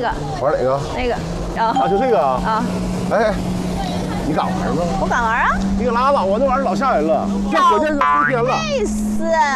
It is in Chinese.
个。 玩哪个？ 那个。啊， 就这个啊。 啊。 哎，你敢玩吗？ 我敢玩啊！ 你可拉倒啊，那玩意儿老吓人了，这关键是冬天了。 累死！